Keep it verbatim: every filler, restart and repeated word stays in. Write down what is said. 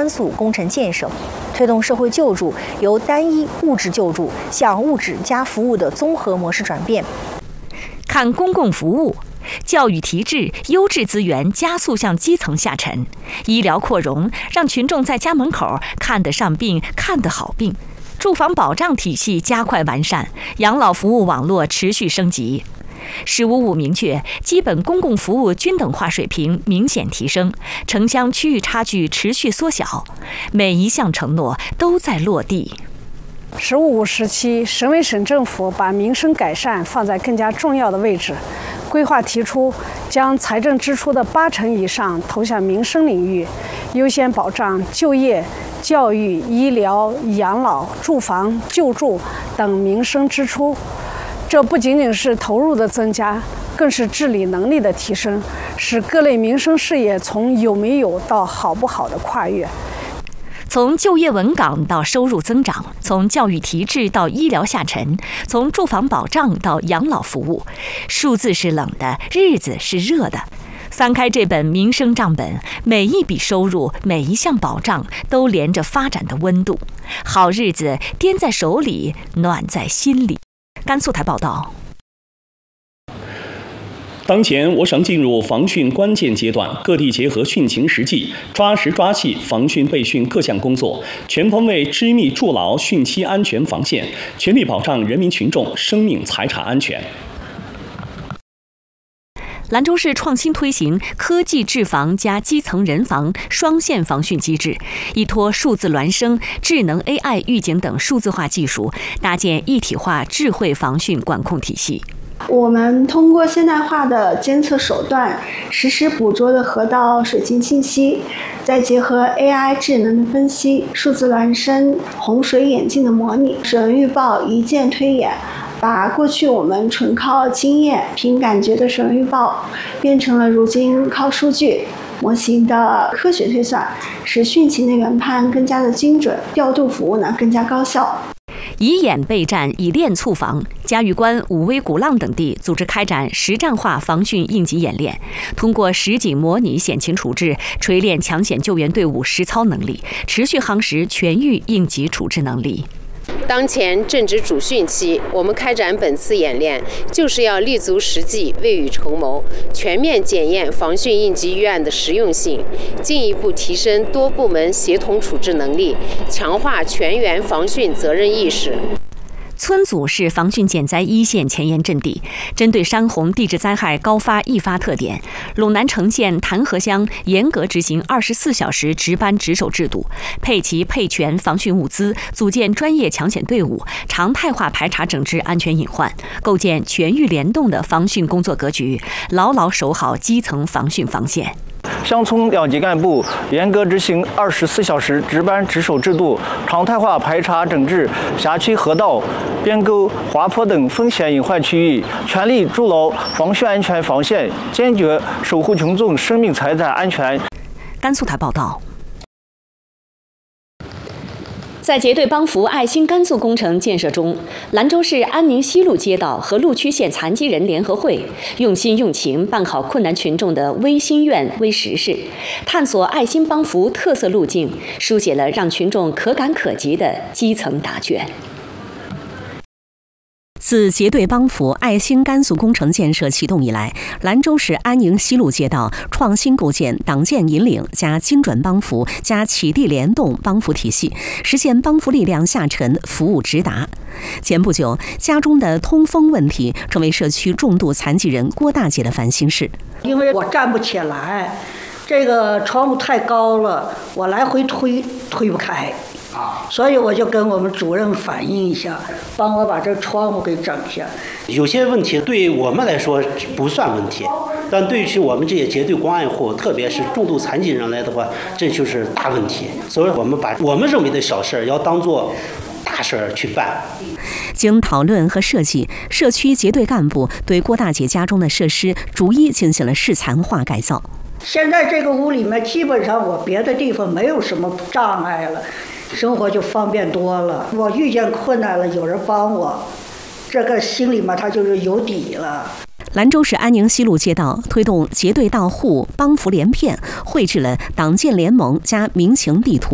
甘肃工程建设，推动社会救助由单一物质救助向物质加服务的综合模式转变。 看公共服务。教育提质，优质资源加速向基层下沉；医疗扩容，让群众在家门口看得上病、看得好病；住房保障体系加快完善，养老服务网络持续升级。“十五五”明确，基本公共服务均等化水平明显提升，城乡区域差距持续缩小，每一项承诺都在落地。 十五五时期，省委省政府把民生改善放在更加重要的位置。规划提出，将财政支出的八成以上投向民生领域，优先保障就业、教育、医疗、养老、住房、救助等民生支出。这不仅仅是投入的增加，更是治理能力的提升，使各类民生事业从有没有到好不好的跨越。 从就业稳岗到收入增长，从教育提质到医疗下沉，从住房保障到养老服务，数字是冷的，日子是热的。翻开这本民生账本，每一笔收入，每一项保障，都连着发展的温度。好日子掂在手里，暖在心里。甘肃台报道。 当前，我省进入防汛关键阶段，各地结合汛情实际，抓实抓细防汛备汛各项工作，全方位织密筑牢汛期安全防线，全力保障人民群众生命财产安全。 兰州市创新推行科技治防加基层人防双线防汛机制，依托数字孪生、智能 A I 预警等数字化技术，搭建一体化智慧防汛管控体系。 我们通过现代化的监测手段，实时捕捉的河道水情信息，再结合 A I 智能的分析、数字孪生、洪水眼镜的模拟，省预报一键推演，把过去我们纯靠经验、凭感觉的省预报，变成了如今靠数据模型的科学推算，使汛情的研判更加的精准，调度服务呢更加高效。 以演备战，以练促防。嘉峪关、武威、鼓浪等地组织开展实战化防汛应急演练，通过实景模拟险情处置，锤炼抢险救援队伍实操能力，持续夯实全域应急处置能力。 当前正值主汛期，我们开展本次演练，就是要立足实际，未雨绸缪，全面检验防汛应急预案的实用性，进一步提升多部门协同处置能力，强化全员防汛责任意识。 村组是防汛减灾一线前沿阵地，针对山洪地质灾害高发易发特点，陇南城县坛河乡严格执行二十四小时值班值守制度，配齐配全防汛物资，组建专业抢险队伍，常态化排查整治安全隐患，构建全域联动的防汛工作格局，牢牢守好基层防汛防线。 乡村两级干部严格执行二十四小时值班值守制度，常态化排查整治辖区河道、边沟、滑坡等风险隐患区域，全力筑牢防汛安全防线，坚决守护群众生命财产安全。 甘肃台报道。在结对帮扶爱心甘肃工程建设中，兰州市安宁西路街道和鹿区县残疾人联合会用心用情办好困难群众的微心愿微实事，探索爱心帮扶特色路径，书写了让群众可感可及的基层答卷。 自结对帮扶爱心甘肃工程建设启动以来，兰州市安宁西路街道创新构建党建引领加精准帮扶加起地联动帮扶体系，实现帮扶力量下沉，服务直达。前不久，家中的通风问题成为社区重度残疾人郭大姐的烦心事。 因为我站不起来，这个窗户太高了，我来回推推不开。所以我就跟我们主任反映一下，帮我把这窗户给整下。 有些问题对我们来说不算问题，但对于我们这些结对关爱户，特别是重度残疾人来的话，这就是大问题。所以我们把我们认为的小事要当做大事儿去办。 经讨论和设计，社区结对干部对郭大姐家中的设施逐一进行了市残化改造。 现在这个屋里面基本上我别的地方没有什么障碍了，生活就方便多了。我遇见困难了，有人帮我，这个心里面他就是有底了。 兰州市安宁西路街道推动结对到户帮扶连片，绘制了党建联盟加民情地图。